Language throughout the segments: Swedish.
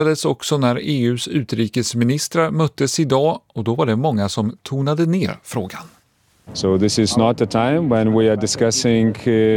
Också när EUs utrikesministrar möttes idag, och då var det många som tonade ner frågan. So this is not a time when we are discussing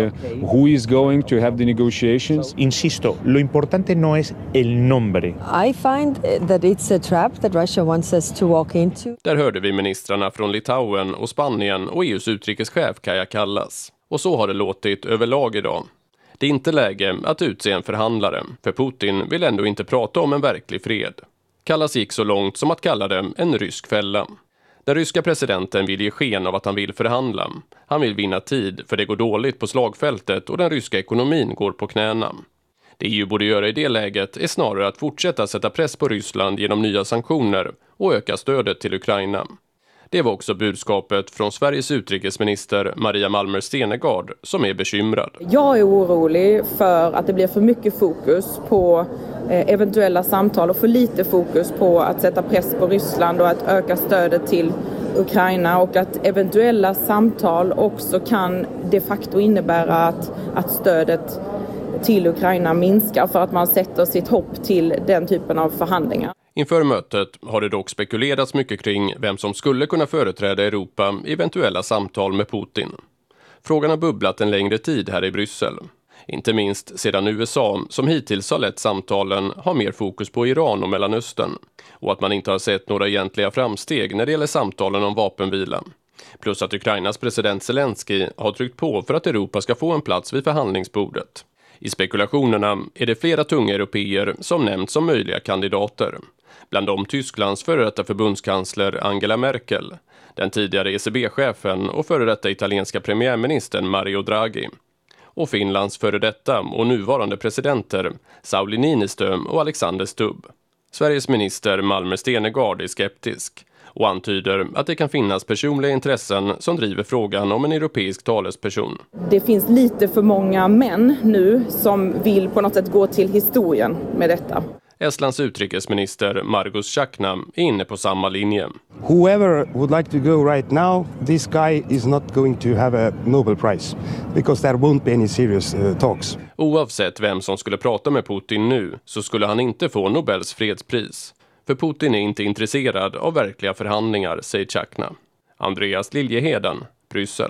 who is going to have the negotiations. Insisto, lo importante no es el nombre. I find that it's a trap that Russia wants us to walk into. Där hörde vi ministrarna från Litauen och Spanien och EUs utrikeschef Kaja Kallas. Och så har det låtit överlag idag. Det är inte läge att utse en förhandlare, för Putin vill ändå inte prata om en verklig fred. Kallas gick så långt som att kalla det en rysk fälla. Den ryska presidenten vill ge sken av att han vill förhandla. Han vill vinna tid, för det går dåligt på slagfältet och den ryska ekonomin går på knäna. Det EU borde göra i det läget är snarare att fortsätta sätta press på Ryssland genom nya sanktioner och öka stödet till Ukraina. Det var också budskapet från Sveriges utrikesminister Maria Malmer Stenergard, som är bekymrad. Jag är orolig för att det blir för mycket fokus på eventuella samtal och för lite fokus på att sätta press på Ryssland och att öka stödet till Ukraina, och att eventuella samtal också kan de facto innebära att stödet till Ukraina minskar för att man sätter sitt hopp till den typen av förhandlingar. Inför mötet har det dock spekulerats mycket kring vem som skulle kunna företräda Europa i eventuella samtal med Putin. Frågan har bubblat en längre tid här i Bryssel. Inte minst sedan USA, som hittills har lett samtalen, har mer fokus på Iran och Mellanöstern. Och att man inte har sett några egentliga framsteg när det gäller samtalen om vapenvila. Plus att Ukrainas president Zelensky har tryckt på för att Europa ska få en plats vid förhandlingsbordet. I spekulationerna är det flera tunga européer som nämnts som möjliga kandidater. Bland dem Tysklands före detta förbundskansler Angela Merkel, den tidigare ECB-chefen och före detta italienska premiärministern Mario Draghi. Och Finlands före detta och nuvarande presidenter Sauli Niinistö och Alexander Stubb. Sveriges minister Malmer Stenergard är skeptisk och antyder att det kan finnas personliga intressen som driver frågan om en europeisk talesperson. Det finns lite för många män nu som vill på något sätt gå till historien med detta. Estlands utrikesminister Margus Šakna är inne på samma linje. Whoever would like to go right now, this guy is not going to have a Nobel Prize because there won't be any serious talks. Oavsett vem som skulle prata med Putin nu så skulle han inte få Nobels fredspris. För Putin är inte intresserad av verkliga förhandlingar, säger Šakna. Andreas Liljeheden, Bryssel.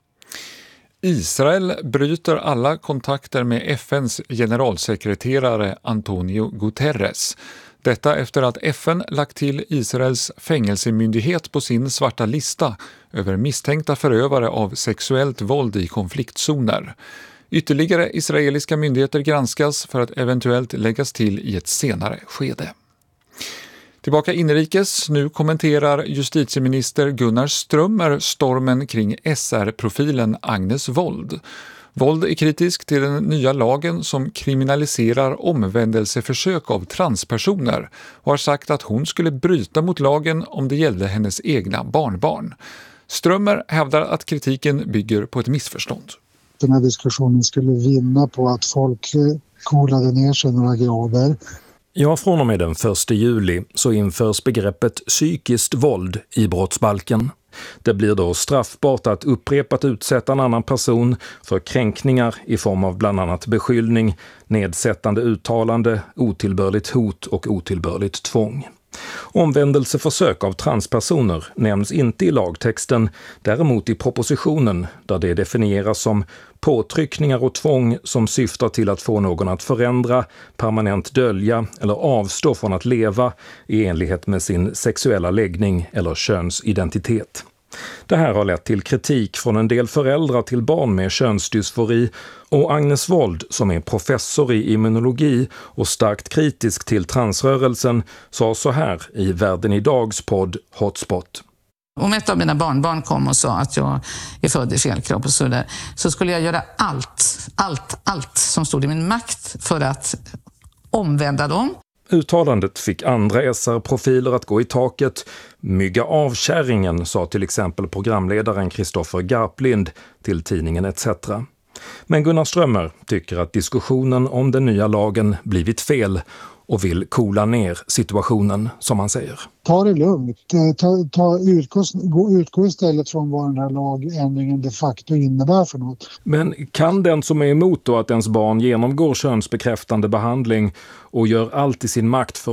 Israel bryter alla kontakter med FNs generalsekreterare Antonio Guterres. Detta efter att FN lagt till Israels fängelsemyndighet på sin svarta lista över misstänkta förövare av sexuellt våld i konfliktzoner. Ytterligare israeliska myndigheter granskas för att eventuellt läggas till i ett senare skede. Tillbaka inrikes, nu kommenterar justitieminister Gunnar Strömmer stormen kring SR-profilen Agnes Wold. Wold är kritisk till den nya lagen som kriminaliserar omvändelseförsök av transpersoner och har sagt att hon skulle bryta mot lagen om det gällde hennes egna barnbarn. Strömmer hävdar att kritiken bygger på ett missförstånd. Den här diskussionen skulle vinna på att folk coolade ner sig några grader. Ja, från och med den 1 juli så införs begreppet psykiskt våld i brottsbalken. Det blir då straffbart att upprepat utsätta en annan person för kränkningar i form av bland annat beskyllning, nedsättande uttalande, otillbörligt hot och otillbörligt tvång. Omvändelseförsök av transpersoner nämns inte i lagtexten, däremot i propositionen där det definieras som påtryckningar och tvång som syftar till att få någon att förändra, permanent dölja eller avstå från att leva i enlighet med sin sexuella läggning eller könsidentitet. Det här har lett till kritik från en del föräldrar till barn med könsdysfori, och Agnes Wold, som är professor i immunologi och starkt kritisk till transrörelsen, sa så här i Världen idags podd Hotspot. Om ett av mina barnbarn kom och sa att jag är född i fel kropp och så där, så skulle jag göra allt som stod i min makt för att omvända dem. Uttalandet fick andra SR-profiler att gå i taket. Mygga av kärringen, sa till exempel programledaren Kristoffer Garplind till tidningen ETC. Men Gunnar Strömmer tycker att diskussionen om den nya lagen blivit fel och vill coola ner situationen, som han säger. Ta det lugnt. Utgå istället från vad den här lagändringen de facto innebär för något. Men kan den som är emot då att ens barn genomgår könsbekräftande behandling och gör allt i sin makt för